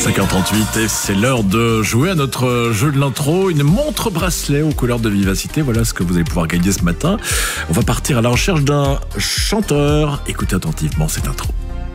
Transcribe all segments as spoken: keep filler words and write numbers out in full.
cinq heures trente-huit et c'est l'heure de jouer à notre jeu de l'intro, une montre bracelet aux couleurs de Vivacité. Voilà ce que vous allez pouvoir gagner ce matin. On va partir à la recherche d'un chanteur. Écoutez attentivement cette intro.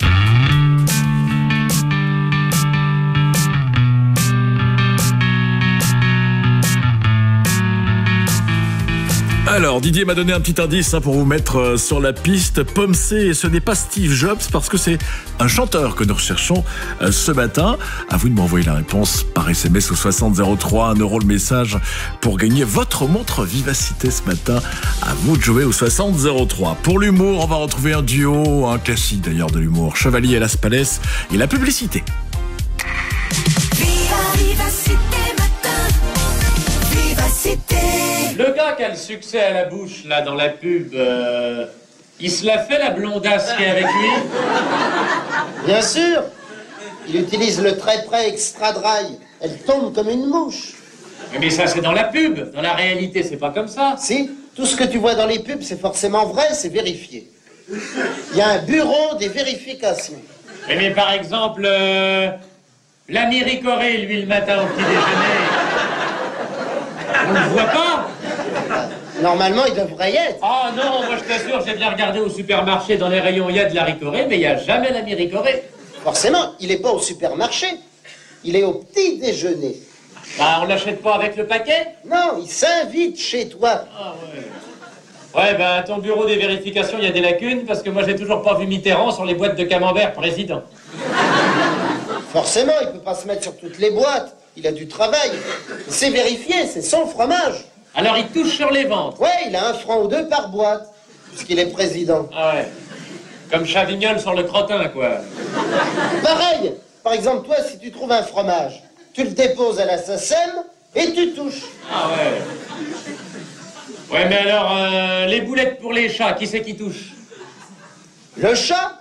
Alors, Didier m'a donné un petit indice hein, pour vous mettre sur la piste. Pomme C, et ce n'est pas Steve Jobs parce que c'est un chanteur que nous recherchons euh, ce matin. À vous de m'envoyer la réponse par S M S au soixante zéro trois, un euro le message pour gagner votre montre Vivacité ce matin. À vous de jouer au soixante zéro trois. Pour l'humour, on va retrouver un duo, un classique d'ailleurs de l'humour. Chevalier et Las Palais et la publicité. Le gars qui a le succès à la bouche, là, dans la pub, euh, il se la fait, la blondasse qui est avec lui? Bien sûr. Il utilise le très près extra dry. Elle tombe comme une mouche. Mais ça, c'est dans la pub. Dans la réalité, c'est pas comme ça. Si, tout ce que tu vois dans les pubs, c'est forcément vrai, c'est vérifié. Il y a un bureau des vérifications. Mais, mais par exemple, euh, l'ami Ricoré, lui, le matin au petit déjeuner, on le voit pas? Normalement, il devrait y être. Ah oh, non, moi je t'assure, j'ai bien regardé au supermarché, dans les rayons, il y a de la Ricoré, mais il n'y a jamais l'ami Ricoré. Forcément, il n'est pas au supermarché. Il est au petit déjeuner. Bah, on l'achète pas avec le paquet? Non, il s'invite chez toi. Ah ouais. Ouais, bah, ton bureau des vérifications, il y a des lacunes, parce que moi j'ai toujours pas vu Mitterrand sur les boîtes de camembert président. Forcément, il peut pas se mettre sur toutes les boîtes. Il a du travail. C'est vérifié, c'est son fromage. Alors il touche sur les ventes? Ouais, il a un franc ou deux par boîte, puisqu'il est président. Ah ouais. Comme Chavignol sur le crottin, quoi. Pareil. Par exemple, toi, si tu trouves un fromage, tu le déposes à la S A C E M et tu touches. Ah ouais. Ouais, mais alors, euh, les boulettes pour les chats, qui c'est qui touche? Le chat.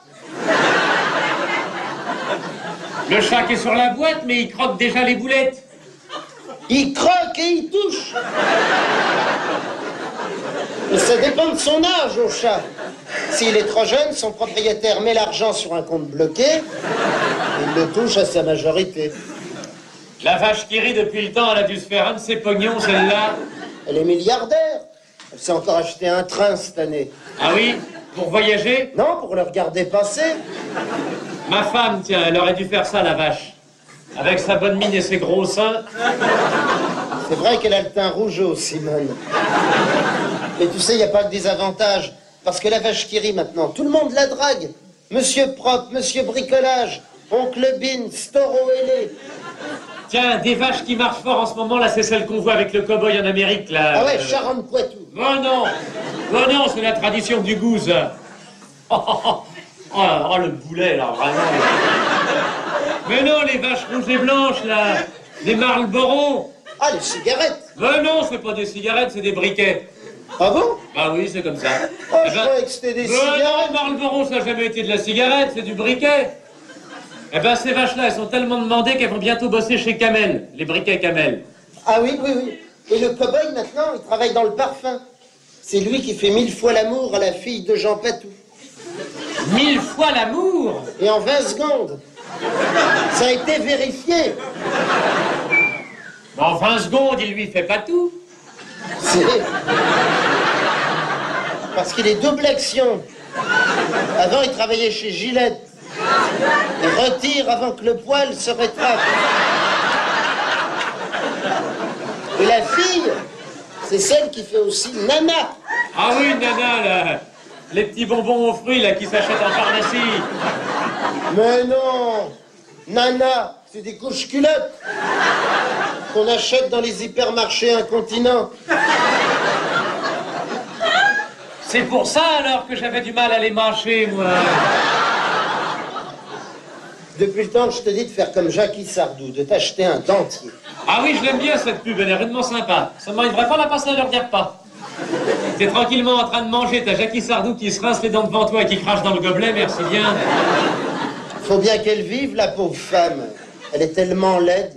Le chat qui est sur la boîte, mais il croque déjà les boulettes. Il croque et il touche. Mais ça dépend de son âge, au chat. S'il est trop jeune, son propriétaire met l'argent sur un compte bloqué et il le touche à sa majorité. La vache qui rit depuis le temps, elle a dû se faire un de ses pognons, celle-là. Elle est milliardaire. Elle s'est encore acheté un train cette année. Ah oui? Pour voyager? Non, pour le regarder passer. Ma femme, tiens, elle aurait dû faire ça, la vache. Avec sa bonne mine et ses gros seins. C'est vrai qu'elle a le teint rougeau, Simone. Mais tu sais, il n'y a pas que des avantages. Parce que la vache qui rit maintenant, tout le monde la drague. Monsieur Propre, Monsieur Bricolage, Oncle Bin, Storo Ailé. Tiens, des vaches qui marchent fort en ce moment, là, c'est celle qu'on voit avec le cow-boy en Amérique, là. Ah ouais, euh... Charente-Poitou. Oh non! Oh non, c'est la tradition du gouze. Oh, oh, oh. Oh, oh, le boulet, là, vraiment. Mais non, les vaches rouges et blanches, là. Les Marlboro. Ah, les cigarettes. Ben non, c'est pas des cigarettes, c'est des briquets. Ah bon? Bah oui, c'est comme ça. Oh, eh je ben, croyais que c'était des ben cigarettes. Non, Marlboro, ça n'a jamais été de la cigarette, c'est du briquet. Eh ben, ces vaches-là, elles sont tellement demandées qu'elles vont bientôt bosser chez Camel, les briquets Camel. Ah oui, oui, oui. Et le cow-boy, maintenant, il travaille dans le parfum. C'est lui qui fait mille fois l'amour à la fille de Jean Patou. Mille fois l'amour? Et en vingt secondes. Ça a été vérifié. En vingt secondes, il lui fait pas tout. C'est... Parce qu'il est double action. Avant, il travaillait chez Gillette. Il retire avant que le poil se rétracte. Et la fille, c'est celle qui fait aussi Nana. Ah oui, Nana, là. Les petits bonbons aux fruits, là, qui s'achètent en pharmacie. Mais non. Nana, c'est des couches culottes qu'on achète dans les hypermarchés incontinents. C'est pour ça, alors, que j'avais du mal à les mâcher, moi. Depuis le temps que je te dis de faire comme Jackie Sardou, de t'acheter un dentier. Ah oui, je l'aime bien, cette pub, elle est rudement sympa. Seulement, il ne devrait pas la passer à l'heure des repas. T'es tranquillement en train de manger, t'as Jackie Sardou qui se rince les dents devant toi et qui crache dans le gobelet, merci bien. Faut bien qu'elle vive, la pauvre femme. Elle est tellement laide.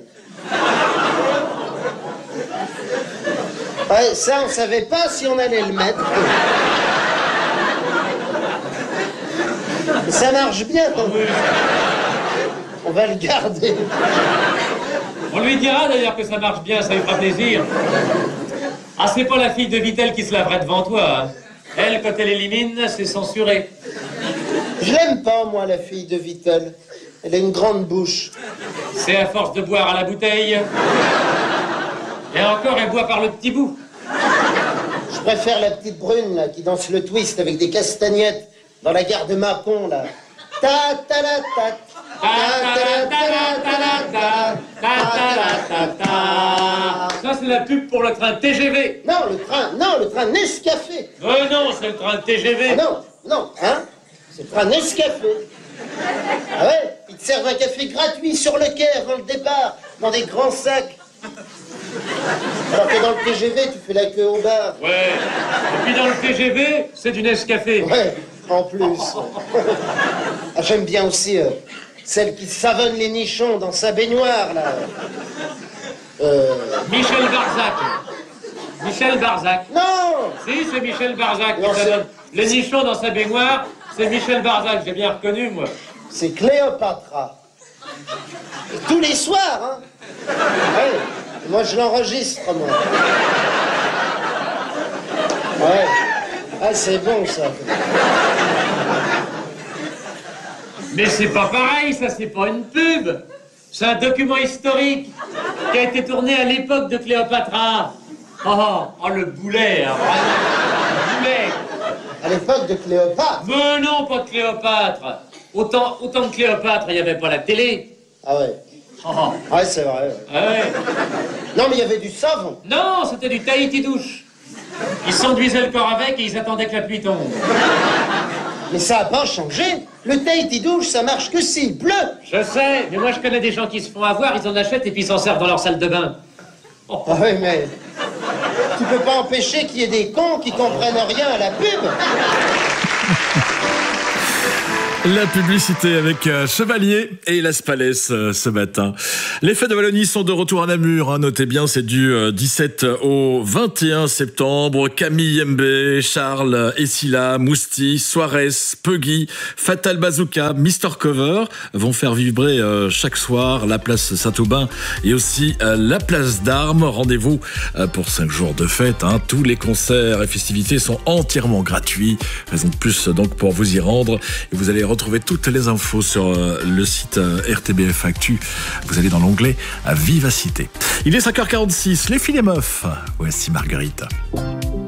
Ouais, ça, on savait pas si on allait le mettre. Ça marche bien, ton... On va le garder. On lui dira d'ailleurs que ça marche bien, ça lui fera plaisir. Ah, c'est pas la fille de Vittel qui se laverait devant toi. Hein. Elle, quand elle élimine, c'est censuré. Je l'aime pas, moi, la fille de Vittel. Elle a une grande bouche. C'est à force de boire à la bouteille. Et encore, elle boit par le petit bout. Je préfère la petite brune, là, qui danse le twist avec des castagnettes dans la gare de Mâcon, là. Ta ta la ta. Ça, c'est la pub pour le train T G V. Non, le train, non, le train Nescafé. Euh, non, c'est le train T G V. Ah non, non, hein, c'est le train Nescafé. Ah ouais, ils te servent un café gratuit sur le quai avant le départ, dans des grands sacs. Alors que dans le T G V, tu fais la queue au bar. Ouais, et puis dans le T G V, c'est du Nescafé. Ouais, en plus. Ah, j'aime bien aussi euh, celle qui savonne les nichons dans sa baignoire, là. Euh... Michel Barzac. Michel Barzac. Non! Si, c'est Michel Barzac Non, qui savonne les nichons dans sa baignoire. C'est Michel Barzac, j'ai bien reconnu, moi. C'est Cléopatra. Et tous les soirs, hein? Ouais. Moi, je l'enregistre, moi. Ouais. Ah, c'est bon, ça. Mais c'est pas pareil, ça, c'est pas une pub. C'est un document historique qui a été tourné à l'époque de Cléopatra. Oh, oh, oh le boulet, hein, vraiment. Le boulet. À l'époque de Cléopâtre. Mais non, pas de Cléopâtre. Autant, autant que Cléopâtre, il n'y avait pas la télé. Ah ouais. Oh, oh. Ouais, c'est vrai. Ouais. Ah ouais. Non, mais il y avait du savon. Non, c'était du Tahiti douche. Ils s'enduisaient le corps avec et ils attendaient que la pluie tombe. Mais ça n'a pas changé. Le Tahiti douche, ça marche que s'il pleut. Je sais, mais moi je connais des gens qui se font avoir, ils en achètent et puis ils s'en servent dans leur salle de bain. Oh. Ah oui, mais tu peux pas empêcher qu'il y ait des cons qui comprennent rien à la pub. La publicité avec euh, Chevalier et Las Palais euh, ce matin. Les Fêtes de Wallonie sont de retour à Namur. Hein, notez bien, c'est du euh, dix-sept au vingt et un septembre. Camille Mbé, Charles Essila, Mousti, Suarez, Puggy, Fatal Bazooka, Mister Cover vont faire vibrer euh, chaque soir la place Saint-Aubin et aussi euh, la place d'Armes. Rendez-vous euh, pour cinq jours de fête. Hein. Tous les concerts et festivités sont entièrement gratuits. Raison de plus donc pour vous y rendre. Et vous allez retrouver toutes les infos sur euh, le site euh, R T B F Actu. Vous allez dans l'onglet à Vivacité. Il est cinq heures quarante-six, les filles et meufs. Voici Marguerite.